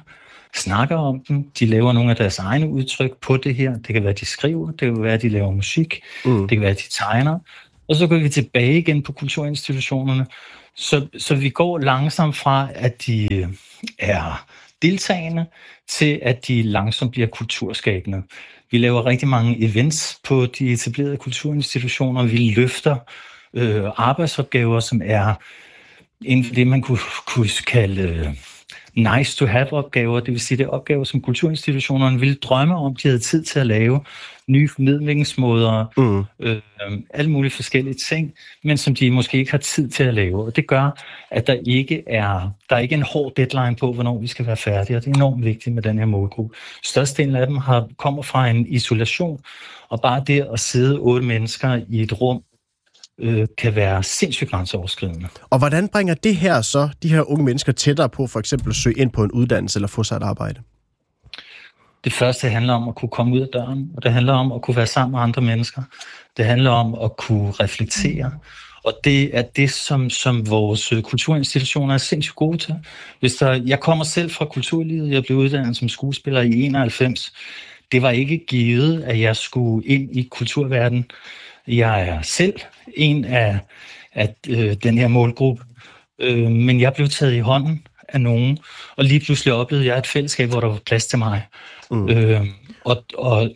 snakker om dem, de laver nogle af deres egne udtryk på det her. Det kan være, de skriver, det kan være, at de laver musik, mm. det kan være, at de tegner. Og så går vi tilbage igen på kulturinstitutionerne. Så, så vi går langsomt fra, at de er deltagende, til at de langsomt bliver kulturskabende. Vi laver rigtig mange events på de etablerede kulturinstitutioner. Vi løfter øh, arbejdsopgaver, som er inden for det, man kunne, kunne kalde øh, nice to have opgaver. Det vil sige, det er opgaver, som kulturinstitutionerne ville drømme om, de havde tid til at lave. Nye formidlingsmåder, mm. øh, alle mulige forskellige ting, men som de måske ikke har tid til at lave. Og det gør, at der ikke er, der er ikke en hård deadline på, hvornår vi skal være færdige, og det er enormt vigtigt med den her målgruppe. Størstedelen af dem har, kommer fra en isolation, og bare det at sidde otte mennesker i et rum, øh, kan være sindssygt grænseoverskridende. Og hvordan bringer det her så, de her unge mennesker, tættere på for eksempel at søge ind på en uddannelse eller få sig et arbejde? Det første handler om at kunne komme ud af døren, og det handler om at kunne være sammen med andre mennesker. Det handler om at kunne reflektere, og det er det, som, som vores kulturinstitutioner er sindssygt gode til. Hvis der, jeg kommer selv fra kulturlivet, jeg blev uddannet som skuespiller i enoghalvfems. Det var ikke givet, at jeg skulle ind i kulturverdenen. Jeg er selv en af, af øh, den her målgruppe, øh, men jeg blev taget i hånden af nogen, og lige pludselig oplevede jeg et fællesskab, hvor der var plads til mig. Mm. Øh, og og,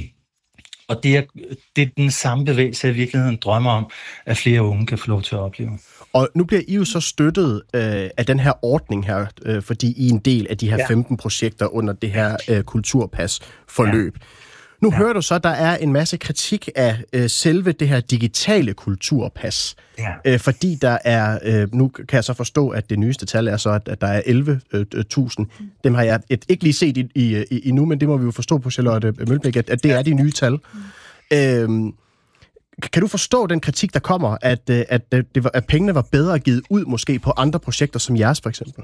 og det, er, det er den samme bevægelse, jeg i virkeligheden drømmer om, at flere unge kan få lov til at opleve. Og nu bliver I jo så støttet øh, af den her ordning her, øh, fordi I er en del af de her ja. femten projekter under det her øh, kulturpas-forløb. Ja. Nu ja. hører du så, at der er en masse kritik af øh, selve det her digitale kulturpas. Ja. Øh, fordi der er, øh, nu kan jeg så forstå, at det nyeste tal er så, at, at der er elleve tusind. Dem har jeg et, ikke lige set i, i, i nu, men det må vi jo forstå på Charlotte Mølbæk, at, at det er de nye tal. Øh, kan du forstå den kritik, der kommer, at, at, det var, at pengene var bedre givet ud måske på andre projekter som jeres for eksempel?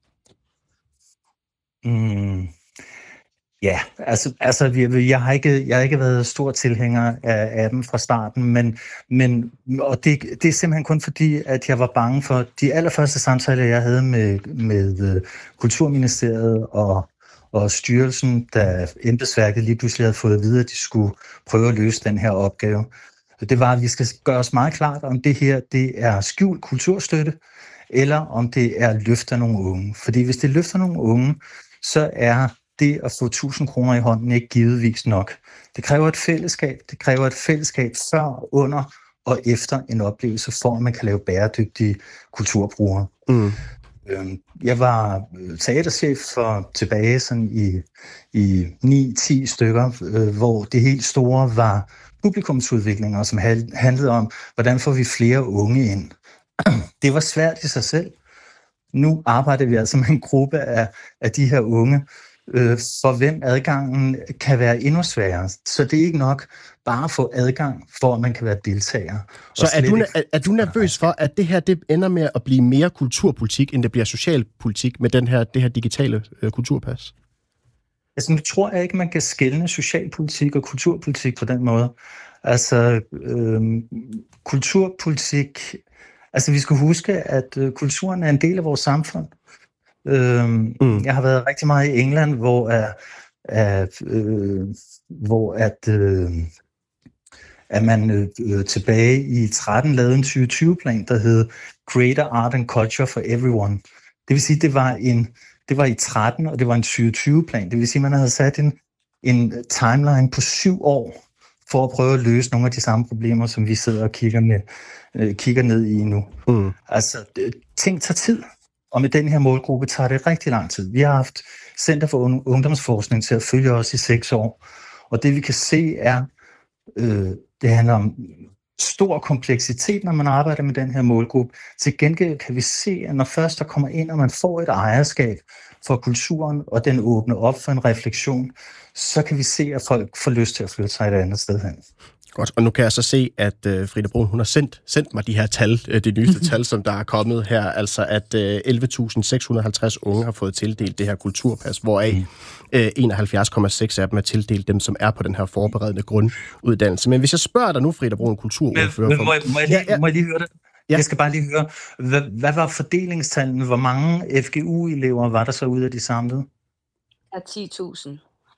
Mm. Ja, altså, altså jeg, har ikke, jeg har ikke været stor tilhænger af, af dem fra starten, men, men og det, det er simpelthen kun fordi, at jeg var bange for de allerførste samtaler, jeg havde med, med Kulturministeriet og, og styrelsen, da embedsværket lige pludselig havde fået at vide, at de skulle prøve at løse den her opgave. Det var, at vi skal gøre os meget klart, om det her det er skjult kulturstøtte, eller om det er løfter nogle unge. Fordi hvis det løfter nogle unge, så er det at få tusind kroner i hånden ikke givetvis nok. Det kræver et fællesskab. Det kræver et fællesskab før, under og efter en oplevelse, for at man kan lave bæredygtige kulturbrugere. Mm. Jeg var teaterchef for tilbage sådan i, i ni ti stykker, hvor det helt store var publikumsudviklinger, som handlede om, hvordan får vi flere unge ind. Det var svært i sig selv. Nu arbejder vi altså med en gruppe af, af de her unge, for hvem adgangen kan være endnu sværere. Så det er ikke nok bare at få adgang, for at man kan være deltager. Så er du, er, er du nervøs for, at det her det ender med at blive mere kulturpolitik, end det bliver socialpolitik med den her, det her digitale øh, kulturpas? Altså, nu tror jeg ikke, man kan skelne socialpolitik og kulturpolitik på den måde. Altså, øh, kulturpolitik... Altså, vi skal huske, at øh, kulturen er en del af vores samfund. Øhm, mm. Jeg har været rigtig meget i England, hvor, er, er, øh, hvor at, øh, at man øh, tilbage i tretten lavede en tyve tyve-plan, der hed Greater Art and Culture for Everyone. Det vil sige, det var en det var i tretten, og det var en tyve tyve-plan. Det vil sige, man havde sat en, en timeline på syv år for at prøve at løse nogle af de samme problemer, som vi sidder og kigger, med, øh, kigger ned i nu. Mm. Altså, det, ting tager tid. Og med den her målgruppe tager det rigtig lang tid. Vi har haft Center for Ungdomsforskning til at følge os i seks år. Og det vi kan se er, øh, det handler om stor kompleksitet, når man arbejder med den her målgruppe. Til gengæld kan vi se, at når først der kommer ind, og man får et ejerskab for kulturen, og den åbner op for en refleksion, så kan vi se, at folk får lyst til at flytte sig et andet sted hen. Godt, og nu kan jeg så se, at uh, Frida Bruun, hun har sendt, sendt mig de her tal, uh, de nyeste tal, som der er kommet her, altså at uh, elleve tusind seks hundrede og halvtreds unge har fået tildelt det her kulturpas, hvoraf uh, enoghalvfjerds komma seks af dem er tildelt dem, som er på den her forberedende grunduddannelse. Men hvis jeg spørger dig nu, Frida Bruun, kulturordfører... Men, men må, jeg, må, jeg lige, ja, ja. må jeg lige høre det? Ja. Jeg skal bare lige høre, hvad, hvad var fordelingstallene? Hvor mange F G U-elever var der så ud af de samlede? er ti tusind.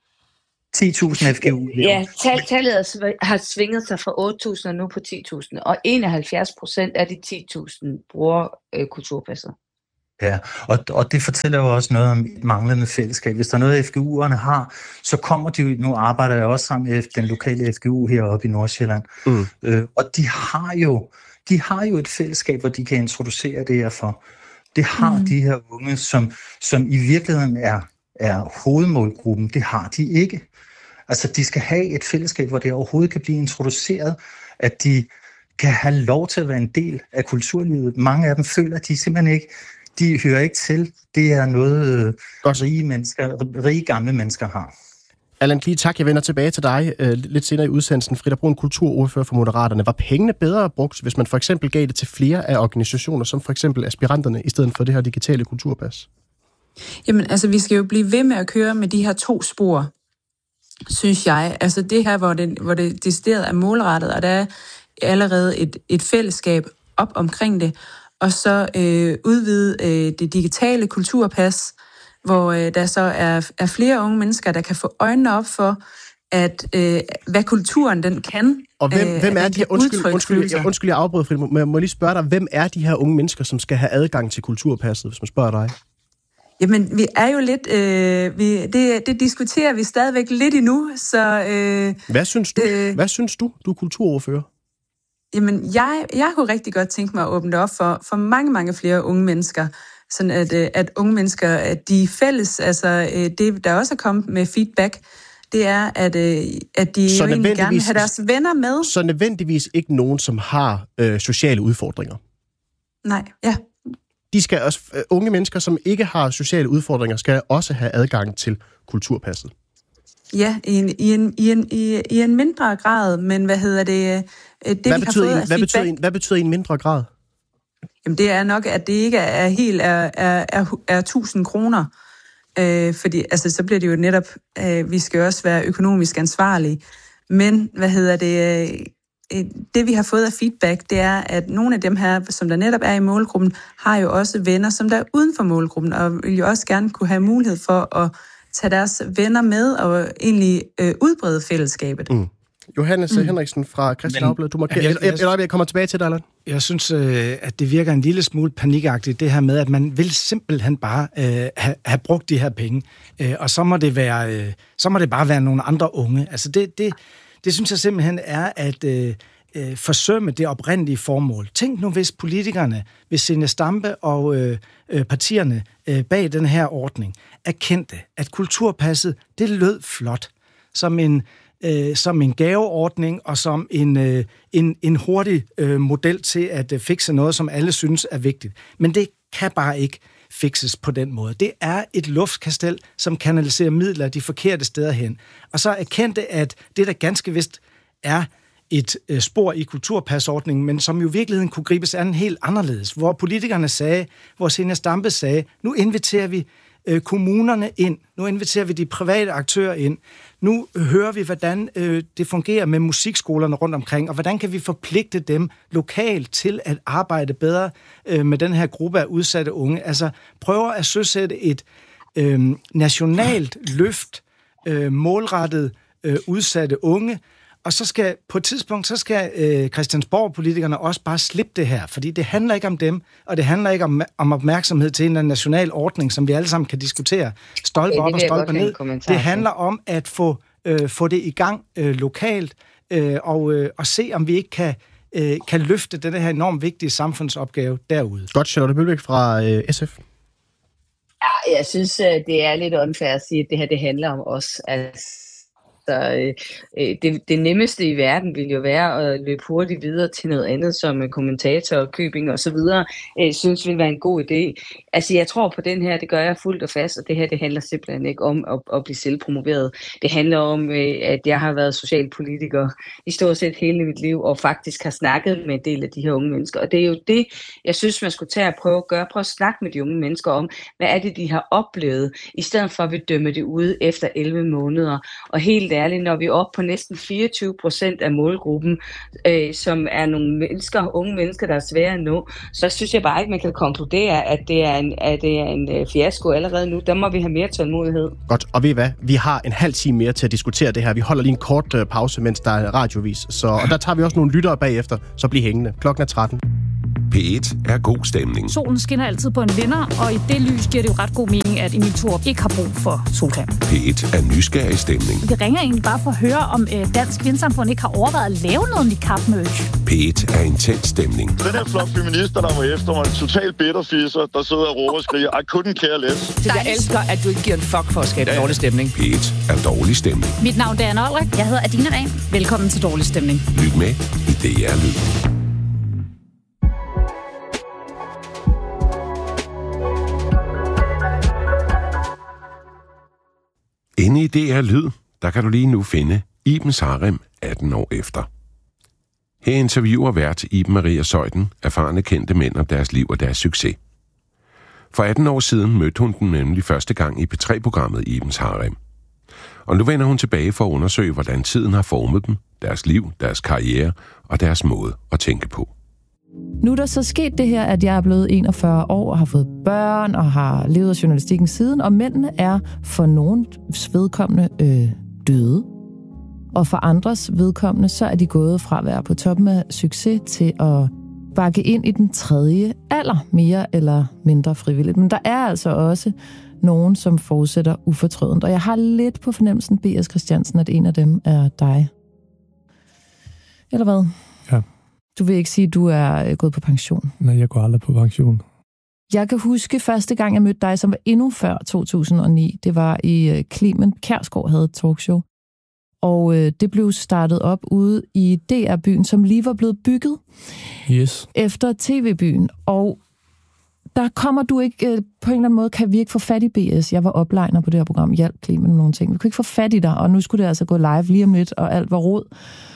ti tusind F G U. Ja, tal, tallet har svinget sig fra otte tusind og nu på ti tusind, og enoghalvfjerds procent af de ti tusind bruger øh, kulturpasset. Ja, og, og det fortæller jo også noget om manglende fællesskab. Hvis der er noget, F G U'erne har, så kommer de jo, nu arbejder jeg også sammen med den lokale F G U heroppe i Nordsjælland, mm. øh, og de har jo de har jo et fællesskab, hvor de kan introducere det her for. Det har mm. de her unge, som, som i virkeligheden er, er hovedmålgruppen, det har de ikke. Altså, de skal have et fællesskab, hvor det overhovedet kan blive introduceret, at de kan have lov til at være en del af kulturlivet. Mange af dem føler, at de simpelthen ikke, de hører ikke til. Det er noget, rige mennesker, rige gamle mennesker har. Allan Klee, tak. Jeg vender tilbage til dig uh, lidt senere i udsendelsen. Frida Brun, kulturordfører for Moderaterne. Var pengene bedre brugt, hvis man for eksempel gav det til flere af organisationer, som for eksempel aspiranterne, i stedet for det her digitale kulturpas? Jamen, altså, vi skal jo blive ved med at køre med de her to spor, synes jeg. Altså det her, hvor det, hvor det decideret er målrettet, og der er allerede et, et fællesskab op omkring det, og så øh, udvide øh, det digitale kulturpas, hvor øh, der så er, er flere unge mennesker, der kan få øjnene op for, at øh, hvad kulturen den kan. Og hvem, øh, hvem er de her, undskyld, undskyld, jeg, undskyld, jeg afbryder, Frida, må jeg må lige spørge dig, hvem er de her unge mennesker, som skal have adgang til kulturpasset, hvis man spørger dig? Jamen, vi er jo lidt... Øh, vi, det, det diskuterer vi stadigvæk lidt endnu, så... Øh, Hvad synes du? Øh, Hvad synes du, du er kulturordfører? Jamen, jeg, jeg kunne rigtig godt tænke mig at åbne op for, for mange, mange flere unge mennesker, sådan at, at unge mennesker, at de fælles, altså det, der også er kommet med feedback, det er, at, at de jo egentlig gerne vil have deres venner med. Så nødvendigvis ikke nogen, som har øh, sociale udfordringer? Nej, ja. De skal også, uh, unge mennesker, som ikke har sociale udfordringer, skal også have adgang til kulturpasset. Ja, i en, i en, i en, i, i en mindre grad, men hvad hedder det? det hvad, vi betyder har fået en, hvad, betyder en, hvad betyder en mindre grad? Jamen, det er nok, at det ikke er helt er, er, er, er tusind kroner. Øh, fordi altså, så bliver det jo netop, øh, vi skal også være økonomisk ansvarlige. Men, hvad hedder det... Øh, det vi har fået af feedback, det er, at nogle af dem her, som der netop er i målgruppen, har jo også venner, som der er uden for målgruppen, og vil jo også gerne kunne have mulighed for at tage deres venner med og egentlig øh, udbrede fællesskabet. Mm. Johannes mm. Henriksen fra Kristeligt Dagblad, du må... Jeg, jeg, jeg, jeg, jeg kommer tilbage til dig, Allan. Jeg synes, øh, at det virker en lille smule panikagtigt, det her med, at man vil simpelthen bare øh, have, have brugt de her penge, øh, og så må det være, øh, så må det bare være nogle andre unge. Altså det... det Det synes jeg simpelthen er at øh, øh, forsømme det oprindelige formål. Tænk nu, hvis politikerne, hvis Zenia Stampe og øh, øh, partierne øh, bag den her ordning erkendte, at kulturpasset, det lød flot som en, øh, som en gaveordning og som en, øh, en, en hurtig øh, model til at øh, fikse noget, som alle synes er vigtigt. Men det kan bare ikke fikses på den måde. Det er et luftkastel, som kanaliserer midler de forkerte steder hen. Og så erkendte, at det der ganske vist er et øh, spor i kulturpasordningen, men som jo i virkeligheden kunne gribes an helt anderledes. Hvor politikerne sagde, hvor Zenia Stampe sagde, nu inviterer vi øh, kommunerne ind, nu inviterer vi de private aktører ind, nu hører vi, hvordan øh, det fungerer med musikskolerne rundt omkring, og hvordan kan vi forpligte dem lokalt til at arbejde bedre øh, med den her gruppe af udsatte unge. Altså prøver at søsætte et øh, nationalt løft, øh, målrettet øh, udsatte unge, og så skal på et tidspunkt, så skal øh, Christiansborg-politikerne også bare slippe det her, fordi det handler ikke om dem, og det handler ikke om, om opmærksomhed til en eller anden national ordning, som vi alle sammen kan diskutere, stolpe op og stolpe ned. Det handler om at få, øh, få det i gang øh, lokalt, øh, og, øh, og se, om vi ikke kan, øh, kan løfte den her enormt vigtige samfundsopgave derude. Godt, Charlotte Mølbæk fra øh, S F. Ja, jeg synes, det er lidt unfair at sige, at det her det handler om os. Altså, Så øh, det, det nemmeste i verden vil jo være at løbe hurtigt videre til noget andet, som kommentator, købing og så videre, øh, synes vil være en god idé. Altså jeg tror på den her, det gør jeg fuldt og fast, og det her det handler simpelthen ikke om at, at blive selvpromoveret. Det handler om, øh, at jeg har været socialpolitiker i stort set hele mit liv, og faktisk har snakket med en del af de her unge mennesker. Og det er jo det, jeg synes, man skulle tage og prøve at gøre. Prøve at snakke med de unge mennesker om, hvad er det, de har oplevet, i stedet for at vi dømmer det ude efter elleve måneder. Og helt ærlig, når vi er oppe på næsten fireogtyve procent af målgruppen, øh, som er nogle mennesker, unge mennesker, der er svære at nå, så synes jeg bare ikke, man kan konkludere, at det er en, at det er en øh, fiasko allerede nu. Der må vi have mere tålmodighed. Godt, og ved I hvad? Vi har en halv time mere til at diskutere det her. Vi holder lige en kort øh, pause, mens der er radiovis. Så, og der tager vi også nogle lyttere bagefter, så bliv hængende. Klokken er tretten. P et er god stemning. Solen skinner altid på en vinder, og i det lys giver det jo ret god mening, at Emil Thorup ikke har brug for solcreme. P et er nysgerrig stemning. Vi ringer egentlig bare for at høre, om øh, Dansk Vindsamfund ikke har overvejet at lave noget niqab-merch. P et er intens stemning. Den her flok feminister, der var efter mig, en total bitterfisser, der sidder og råber og skriger, I couldn't care less. Så jeg elsker, at du ikke giver en fuck for at skabe ja. dårlig stemning. P et er dårlig stemning. Mit navn er Anna Olrik. Jeg hedder Adina Dahm. Velkommen til Dårlig Stemning. Lyt med i D R Lyd. Inde i D R Lyd, der kan du lige nu finde Iben Sarem atten år efter. Her interviewer vært Iben Maria Zeuthen erfarne kendte mænd om deres liv og deres succes. For atten år siden mødte hun den nemlig første gang i P tre-programmet Ibens Harem. Og nu vender hun tilbage for at undersøge, hvordan tiden har formet dem, deres liv, deres karriere og deres måde at tænke på. Nu er der så sket det her, at jeg er blevet enogfyrre år og har fået børn og har levet af journalistikken siden, og mændene er for nogens vedkommende øh, døde. Og for andres vedkommende, så er de gået fra at være på toppen af succes til at bakke ind i den tredje alder, mere eller mindre frivilligt. Men der er altså også nogen, som fortsætter ufortrødent. Og jeg har lidt på fornemmelsen, B S Christiansen, at en af dem er dig. Eller hvad? Ja. Du vil ikke sige, at du er gået på pension? Nej, jeg går aldrig på pension. Jeg kan huske første gang, jeg mødte dig, som var endnu før to tusind og ni. Det var i Clement Kjærsgaard havde et talkshow. Og øh, det blev startet op ude i D R-byen, som lige var blevet bygget yes. efter T V-byen. Og der kommer du ikke, øh, på en eller anden måde, kan vi ikke få fat i B S. Jeg var oplejner på det her program, hjælp Clement med nogle ting. Vi kunne ikke få fat i dig, og nu skulle det altså gå live lige om lidt, og alt var rod.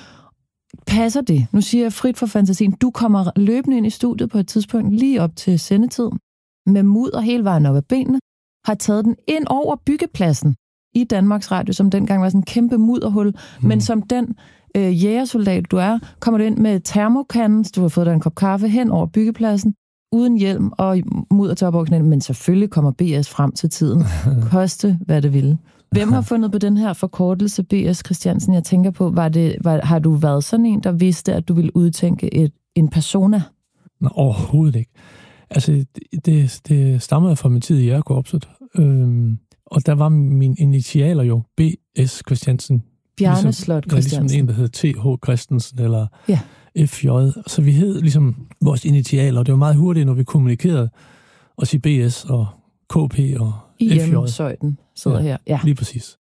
Passer det? Nu siger jeg frit for fantasien. Du kommer løbende ind i studiet på et tidspunkt, lige op til sendetid, med mudder hele vejen op ad benene, har taget den ind over byggepladsen i Danmarks Radio, som dengang var sådan en kæmpe mudderhul, mm. men som den øh, jægersoldat, du er, kommer du ind med termokanden, du har fået dig en kop kaffe hen over byggepladsen, uden hjelm og muddertop over knæene, men selvfølgelig kommer B S frem til tiden. Koste, hvad det ville. Hvem har fundet på den her forkortelse, B S Christiansen? Jeg tænker på, var det, var, har du været sådan en, der vidste, at du ville udtænke et, en persona? Nå, overhovedet ikke. Altså, det, det stammede fra min tid i Jægerkorpset. Øhm, og der var min initialer jo B S Christiansen. Bjarne ligesom, Slot Christiansen. Ligesom en, der hed T H Christensen, eller ja. F J. Så vi hed ligesom vores initialer, og det var meget hurtigt, når vi kommunikerede, at sige B S og K P og I F J. M Zeuthen sidder ja, her. Ja, lige præcis.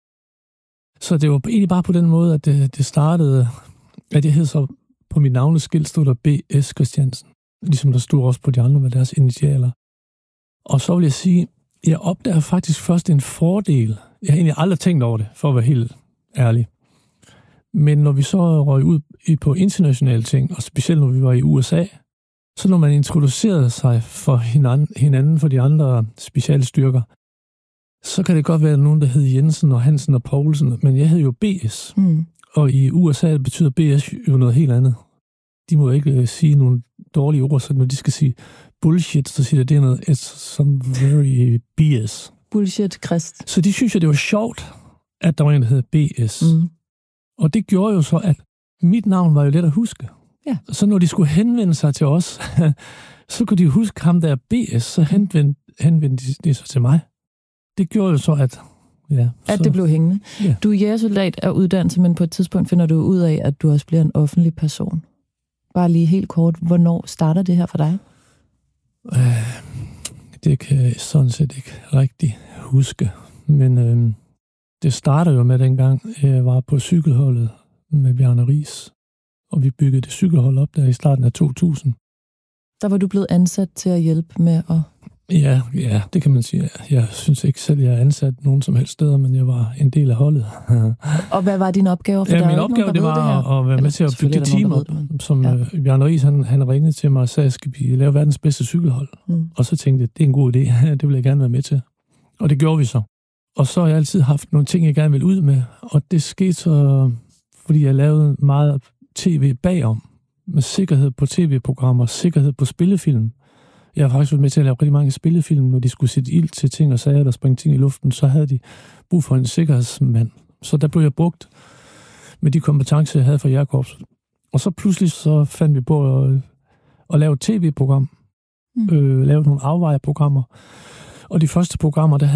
Så det var egentlig bare på den måde, at det, det startede, at jeg hed så på mit navneskilt stod der B S Christiansen. Ligesom der stod også på de andre med deres initialer. Og så vil jeg sige, jeg opdager faktisk først en fordel. Jeg har egentlig aldrig tænkt over det, for at være helt ærlig. Men når vi så røg ud på internationale ting, og specielt når vi var i U S A, så når man introducerede sig for hinanden for de andre speciale styrker, så kan det godt være nogen, der hed Jensen og Hansen og Poulsen, men jeg hed jo B S. Mm. Og i U S A betyder B S jo noget helt andet. De må jo ikke uh, sige nogle dårlige ord, så når de skal sige bullshit, så siger det, det er noget, it's some very B S. Bullshit, Christ. Så de synes jo, det var sjovt, at der var en, der hed B S. Mm. Og det gjorde jo så, at mit navn var jo let at huske. Ja. Så når de skulle henvende sig til os, så kunne de huske ham, der er B S, så henvendte, henvendte de, de sig til mig. Det gjorde jo så, at... Ja, at så, det blev hængende. Ja. Du er jægersoldat af uddannelse, men på et tidspunkt finder du ud af, at du også bliver en offentlig person. Bare lige helt kort, hvornår starter det her for dig? Øh, det kan jeg sådan set ikke rigtig huske. Men øh, det starter jo med dengang, jeg var på cykelholdet med Bjarne Riis. Og vi byggede det cykelhold op der i starten af to tusind. Der var du blevet ansat til at hjælpe med at... Ja, ja, det kan man sige. Jeg synes ikke selv, jeg er ansat nogen som helst steder, men jeg var en del af holdet. Og hvad var din opgave? For ja, der min er opgave, nogen, det var det at være med til at bygge det team op, som ja. uh, Bjarne Riis, han, han ringede til mig og sagde, skal vi lave verdens bedste cykelhold? Mm. Og så tænkte jeg, det er en god idé, det vil jeg gerne være med til. Og det gjorde vi så. Og så har jeg altid haft nogle ting, jeg gerne vil ud med. Og det skete så, fordi jeg lavede meget tv bagom. Med sikkerhed på tv-programmer, sikkerhed på spillefilm. Jeg har faktisk været med til at lave rigtig mange spillefilm, når de skulle sætte ild til ting og sager, der springe ting i luften, så havde de brug for en sikkerhedsmand. Så der blev jeg brugt med de kompetencer, jeg havde fra Jægerkorpset. Og så pludselig så fandt vi på at, at lave et tv-program. Mm. Øh, lave nogle afvejeprogrammer. Og de første programmer, der